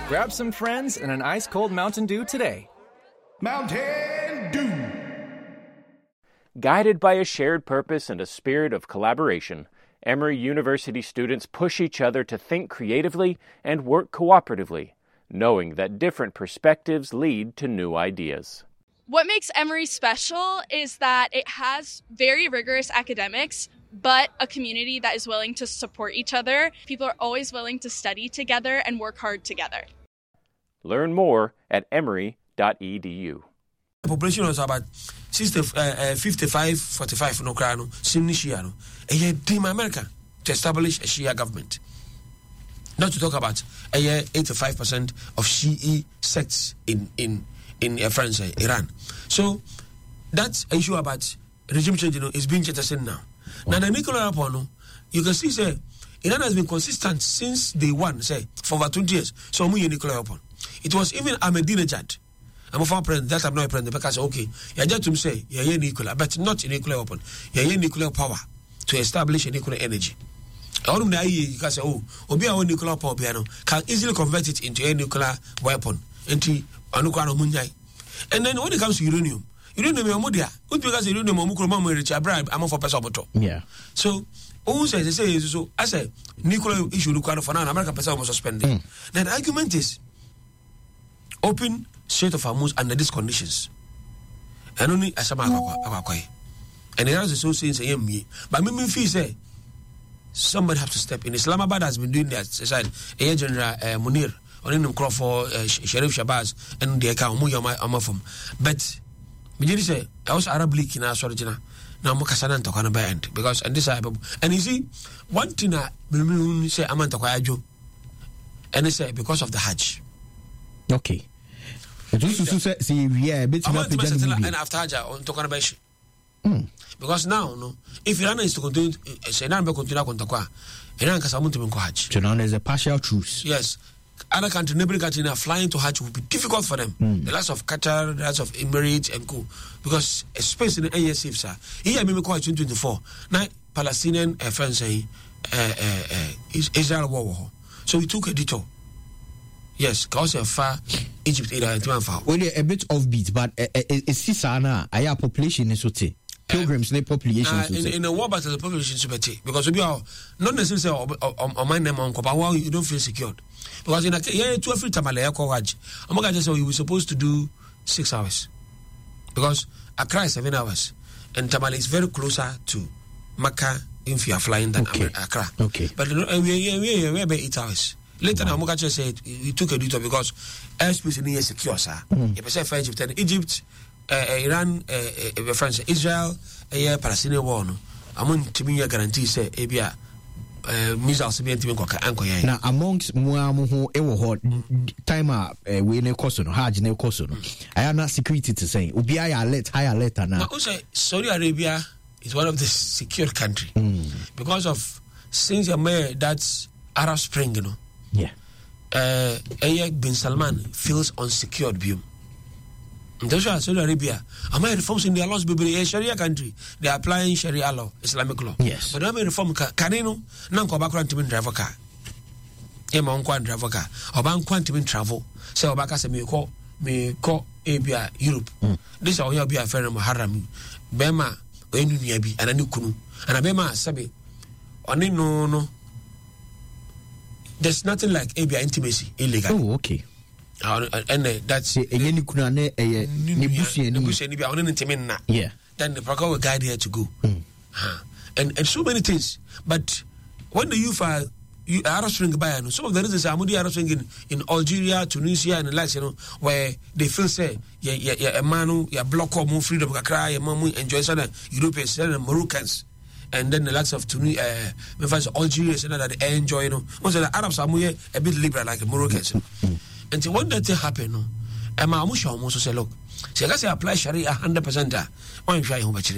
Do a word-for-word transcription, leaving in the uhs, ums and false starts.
Grab some friends and an ice-cold Mountain Dew today. Mountain Dew. Guided by a shared purpose and a spirit of collaboration, Emory University students push each other to think creatively and work cooperatively, knowing that different perspectives lead to new ideas. What makes Emory special is that it has very rigorous academics, but a community that is willing to support each other. People are always willing to study together and work hard together. Learn more at emory dot e d u. The population was about sixty, uh, fifty-five, forty-five no crano, Sunni Shia. A year dream America to establish a Shia government. Not to talk about a year eighty-five percent of Shi'i sects in in in uh, France, uh, Iran. So that issue about regime change, you know, is being jettisoned now. Now the nuclear weapon, you can see say Iran has been consistent since day one, say for over twenty years. So we nuclear weapon. It was even Ahmadinejad. I'm a former president, that I'm not a president, because okay, you just to say you're nuclear, but not a nuclear weapon. You're nuclear power to establish a nuclear energy. All of the you can say, oh, Obi a nuclear power piano can easily convert it into a nuclear weapon, into a nuclear munyai. And then when it comes to uranium, uranium is modia. What because uranium is mukro mamu rich abroad. I'm for person boto. Yeah. So, who says they say so? I say nuclear issue nuclear for now. American person was suspended. Mm. Then the argument is open Strait of Hormuz under these conditions. And only asama akwa. And Iran is so saying say me. But me feel say somebody have to step in. Islamabad has been doing that. Said a General uh, Munir, on him call for uh, Sharif Shabazz and the account mu yama amafum. But me just say I was Arab League in our origin. Now mo kasana to kana by end because and this and you see one thing I say amanta kwa ajo. And they say because of the Hajj. Okay. So see yeah, bit and after Hajj on to kana by because now no if Iran is to continue say Iran be continue kontakwa Iran kasa muntu be Hajj. So now there's a partial truce. Yes. Other countries, neighboring countries are flying to Hajj will be difficult for them. Mm. The likes of Qatar, the likes of Emirates and co. Because space in the A S F, sir. Here I call twenty twenty-four. Now Palestinian uh, friends say uh, uh, uh, Israel war. So we took a detour. Yes, because of far Egypt area and far. Well, a bit offbeat, but it's Sisana. I have population in Sote. Pilgrims, uh, population uh, in, in a war battle, the population is better because we are not necessarily on my name on Kopawa, you don't feel secured. Because in a yeah, two every time I Hajj, I'm going to say we were supposed to do six hours because Accra is seven hours, and Tamale is very closer to Makkah if you are flying than okay. Accra. Okay, but uh, we we we about eight hours. Later, wow. I'm going to say we took a detour because airspace in here is secure, sir. Mm. You say for Egypt and Egypt, uh, Iran, uh, uh, France, Israel, uh, Palestinian war. No, I'm going to me guarantee say Abia. Uh, missiles be ntimi nkoka anko yan na amongst muamu ho ewo ho time a we ne koso no Hajj ne koso no aya na security to say obi aya alert high alert na na also Saudi Arabia is one of the secure country mm. because of since you made that Arab Spring, you know. Yeah. Uh, bin Salman feels unsecured view. That's why Saudi Arabia, American reforms in their laws, be a Sharia country. They are applying Sharia law, Islamic law. Yes. But American reform, Canino, Nanko Bakran to drive a car. Emma on Quan drive a car. Or Ban Quantum travel. So Bacas me call me call Abia Europe. Mm. This is how you be a friend of Haram. Bema, Enuyabi, and a new Kunu. And a Bema Sabi. Only no, no. There's nothing like Abia intimacy illegal. Oh, okay. Uh, and uh, that's yeah. Then the program will guide here to go. Mm. Uh, and and so many things. But when the youth are you Arab Spring by some of the reasons are Arab Spring in, in Algeria, Tunisia, and the likes, you know, where they feel say yeah yeah yeah a man yeah block of more freedom cry and enjoy some Europeans and Moroccans. And then the likes of Tunisia, uh, Algeria, and that they enjoy, you know. Most of the Arabs are more a bit liberal like the Moroccans. Mm. And when that thing happen, no, and my almost say, look, see, I say apply Sharia one hundred percent. Why am I